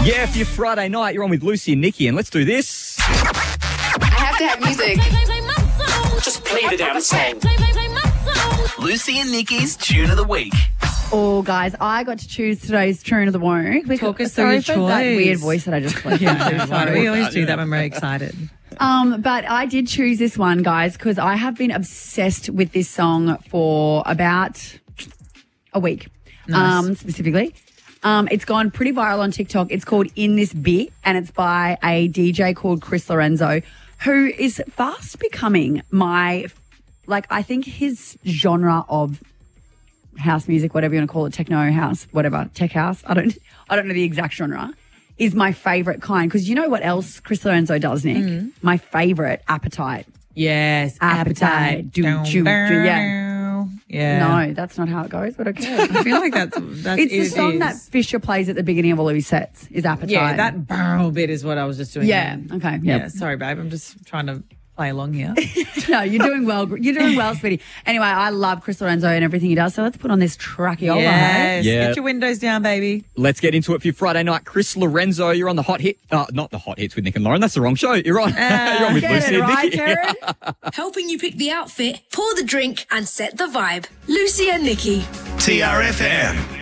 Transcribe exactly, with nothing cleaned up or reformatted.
Yeah, for your Friday night, you're on with Lucy and Nikki, and let's do this. I have to have music. Just played it out of song. Lucy and Nikki's Tune of the Week. Oh, guys, I got to choose today's tune of the week. Because, Talk us through sorry your for that choice. weird voice that I just played. Yeah, sorry. We always do that when we're excited. Um, but I did choose this one, guys, because I have been obsessed with this song for about a week, Nice. um, specifically. Um, it's gone pretty viral on TikTok. It's called In This Bit, and it's by a D J called Chris Lorenzo, who is fast becoming my, like, I think his genre of house music, whatever you want to call it, techno house, whatever, tech house, I don't, I don't know the exact genre, is my favourite kind. Because you know what else Chris Lorenzo does, Nick? Mm. My favourite, Appetite. Yes. Appetite. Do, do, do, yeah. Yeah. No, that's not how it goes, but okay. I feel like that's, that's It's the it song is. that Fisher plays at the beginning of all of his sets, is Appetite. Yeah, that barrel bit is what I was just doing. Yeah, then. okay. Yeah, Yep. sorry, babe. I'm just trying to play along here. No, you're doing well. You're doing well, sweetie. Anyway, I love Chris Lorenzo and everything he does, so let's put on this Trackiola. hey? Yes. Yeah. Get your windows down, baby. Let's get into it for your Friday night. Chris Lorenzo, you're on the hot hit. Uh, not the hot hits with Nick and Lauren. That's the wrong show. You're on. you're on with Get Lucy it and right, Nikki. Karen? Helping you pick the outfit, pour the drink, and set the vibe. Lucy and Nikki. T R F M.